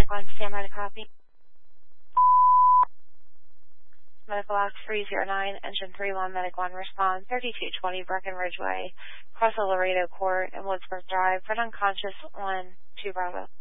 on standby to copy. Medical Ops 309, Engine 31, Medic 1, respond 3220 Breckenridge Way, across the Laredo Court and Woodsworth Drive, for an unconscious 1-2 Bravo.